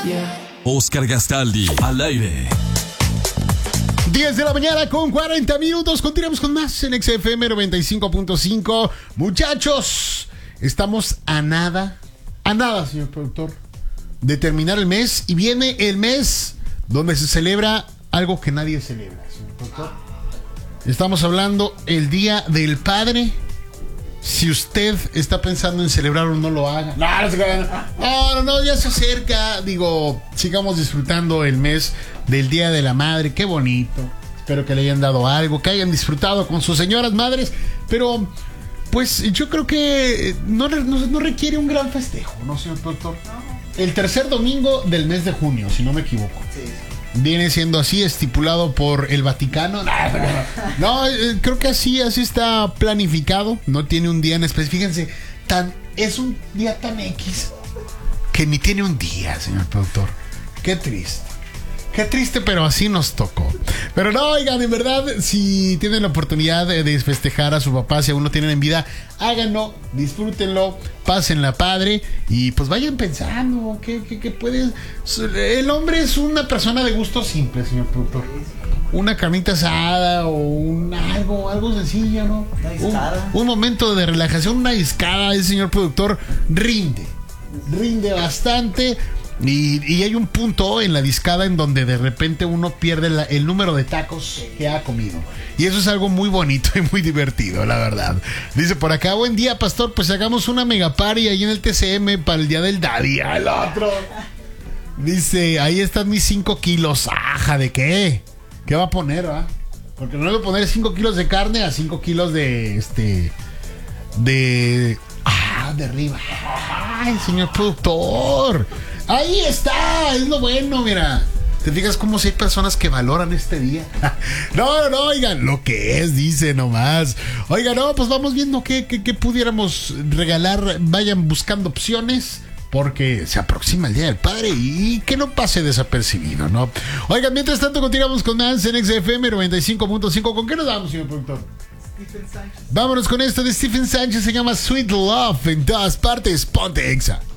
Oscar Gastaldi, al aire. 10 de la mañana con 40 minutos. Continuamos con más en XFM 95.5. Muchachos, estamos a nada, señor productor, de terminar el mes. Y viene el mes donde se celebra algo que nadie celebra, señor productor. Estamos hablando el Día del Padre. Si usted está pensando en celebrarlo, no lo haga. No, ya se acerca. Digo, sigamos disfrutando el mes del Día de la Madre. Qué bonito. Espero que le hayan dado algo, que hayan disfrutado con sus señoras madres. Pero, pues, yo creo que no requiere un gran festejo, ¿no, señor doctor? El tercer domingo del mes de junio, si no me equivoco. Sí. Viene siendo así, estipulado por el Vaticano. No, creo que así está planificado. No tiene un día en específico. Fíjense, es un día tan X que ni tiene un día, señor productor. Qué triste. Qué triste, pero así nos tocó. Pero no, oigan, en verdad, si tienen la oportunidad de festejar a su papá, si aún lo tienen en vida, háganlo, disfrútenlo, pásenla padre y pues vayan pensando que puede. El hombre es una persona de gusto simple, señor productor. Una carnita asada o algo sencillo, ¿no? Una discada. Un momento de relajación, una discada, el señor productor rinde bastante. Y hay un punto en la discada en donde de repente uno pierde el número de tacos que ha comido. Y eso es algo muy bonito y muy divertido, la verdad. Dice por acá, buen día, pastor, pues hagamos una mega party ahí en el TCM para el Día del Daddy. El otro. Dice, ahí están mis 5 kilos. Aja, ¿de qué? ¿Qué va a poner, va? Porque no le voy a poner 5 kilos de carne a 5 kilos de arriba. Ay, señor productor. Ahí está, es lo bueno, mira. ¿Te fijas cómo si hay personas que valoran este día? No, oigan, lo que es, dice nomás. Oigan, no, pues vamos viendo qué pudiéramos regalar. Vayan buscando opciones, porque se aproxima el Día del Padre y que no pase desapercibido, ¿no? Oigan, mientras tanto continuamos con más en XFM 95.5. ¿Con qué nos vamos, señor productor? Stephen Sánchez. Vámonos con esto de Stephen Sánchez, se llama Sweet Love, en todas partes, ponte Exa.